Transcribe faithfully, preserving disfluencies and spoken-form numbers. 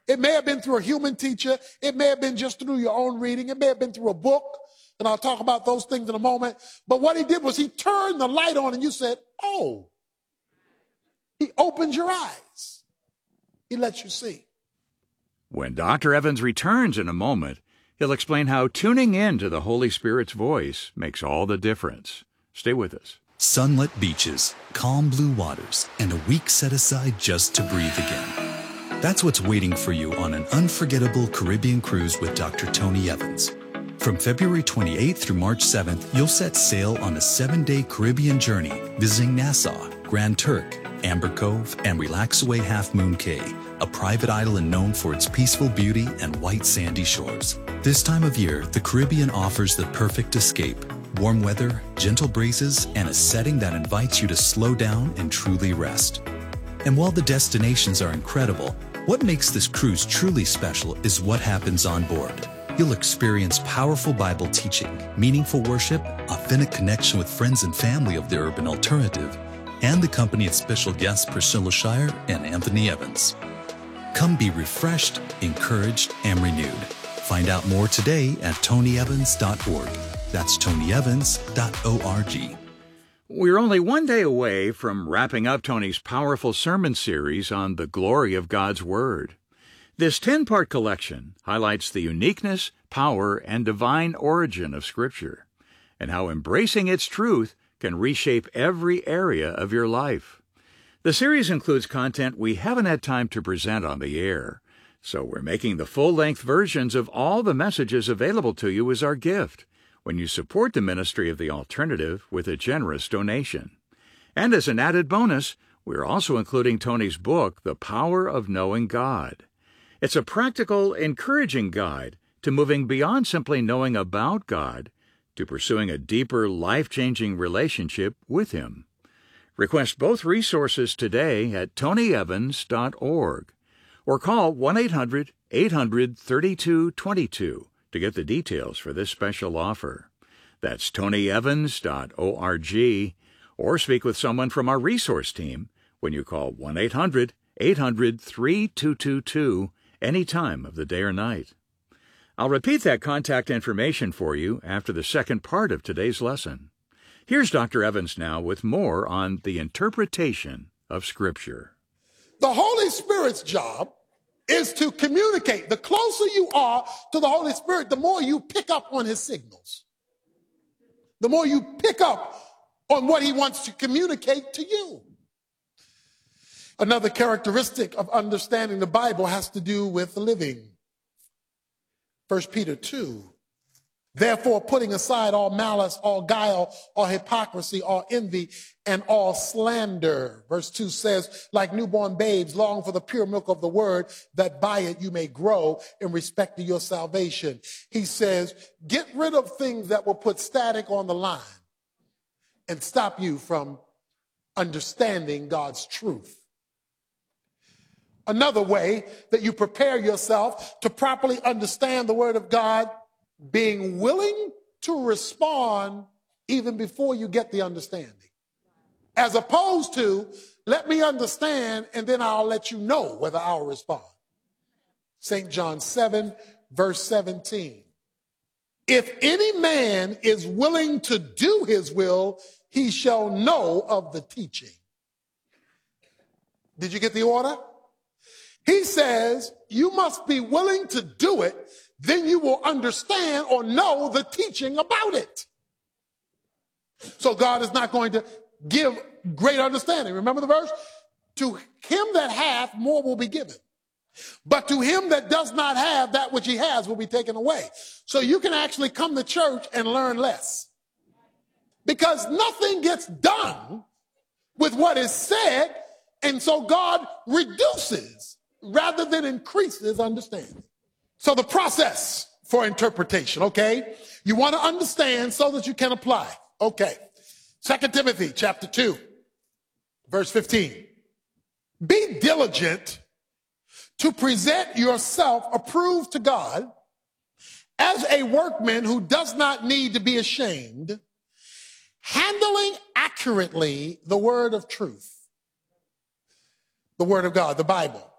It may have been through a human teacher. It may have been just through your own reading. It may have been through a book. And I'll talk about those things in a moment. But what he did was he turned the light on and you said, oh, he opened your eyes. He lets you see. When Doctor Evans returns in a moment, he'll explain how tuning in to the Holy Spirit's voice makes all the difference. Stay with us. Sunlit beaches, calm blue waters, and a week set aside just to breathe again. That's what's waiting for you on an unforgettable Caribbean cruise with Doctor Tony Evans. From February twenty-eighth through March seventh, you'll set sail on a seven-day Caribbean journey, visiting Nassau, Grand Turk, Amber Cove, and Relaxaway Half Moon Cay, a private island known for its peaceful beauty and white sandy shores. This time of year, the Caribbean offers the perfect escape. Warm weather, gentle breezes, and a setting that invites you to slow down and truly rest. And while the destinations are incredible, what makes this cruise truly special is what happens on board. You'll experience powerful Bible teaching, meaningful worship, authentic connection with friends and family of the urban alternative, and the company of special guests Priscilla Shire and Anthony Evans. Come be refreshed, encouraged, and renewed. Find out more today at tony evans dot org. That's tony evans dot org. We're only one day away from wrapping up Tony's powerful sermon series on the glory of God's Word. This ten-part collection highlights the uniqueness, power, and divine origin of Scripture, and how embracing its truth can reshape every area of your life. The series includes content we haven't had time to present on the air, so we're making the full-length versions of all the messages available to you as our gift when you support the ministry of the alternative with a generous donation. And as an added bonus, we're also including Tony's book, The Power of Knowing God. It's a practical, encouraging guide to moving beyond simply knowing about God to pursuing a deeper, life-changing relationship with Him. Request both resources today at tony evans dot org or call one eight hundred eight hundred thirty-two twenty-two to get the details for this special offer. That's tony evans dot org, or speak with someone from our resource team when you call one eight hundred eight hundred three two two two any time of the day or night. I'll repeat that contact information for you after the second part of today's lesson. Here's Doctor Evans now with more on the interpretation of Scripture. The Holy Spirit's job is to communicate. The closer you are to the Holy Spirit, the more you pick up on His signals. The more you pick up on what He wants to communicate to you. Another characteristic of understanding the Bible has to do with living. First Peter two. Therefore, putting aside all malice, all guile, all hypocrisy, all envy, and all slander. Verse two says, like newborn babes, long for the pure milk of the word, that by it you may grow in respect to your salvation. He says, get rid of things that will put static on the line and stop you from understanding God's truth. Another way that you prepare yourself to properly understand the Word of God, being willing to respond even before you get the understanding. As opposed to, let me understand and then I'll let you know whether I'll respond. Saint John seven, verse seventeen. If any man is willing to do his will, he shall know of the teaching. Did you get the order? He says, you must be willing to do it, then you will understand or know the teaching about it. So God is not going to give great understanding. Remember the verse? To him that hath, more will be given. But to him that does not have, that which he has will be taken away. So you can actually come to church and learn less. Because nothing gets done with what is said, and so God reduces rather than increases understanding. So the process for interpretation, okay? You want to understand so that you can apply. Okay. Second Timothy chapter two, verse fifteen. Be diligent to present yourself approved to God as a workman who does not need to be ashamed, handling accurately the word of truth, the word of God, the Bible.